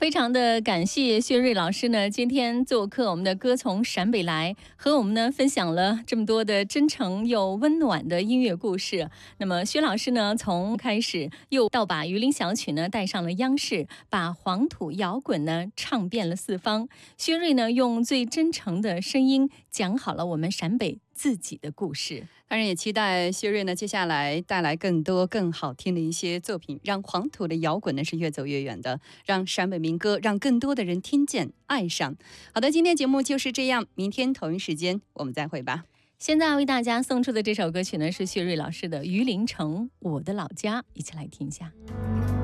非常的感谢薛瑞老师呢，今天做客我们的歌从陕北来，和我们呢分享了这么多的真诚又温暖的音乐故事。那么薛老师呢，从开始又到把榆林小曲呢带上了央视，把黄土摇滚呢唱遍了四方。薛瑞呢用最真诚的声音讲好了我们陕北自己的故事。 当然也期待薛瑞呢接下来带来更多更好听的一些作品，让黄土的摇滚呢是越走越远的，让陕北民歌让更多的人听见爱上。好的，今天节目就是这样，明天同一时间我们再会吧。 现在为大家送出的这首歌曲呢是薛瑞老师的《榆林城我的老家》，一起来听一下。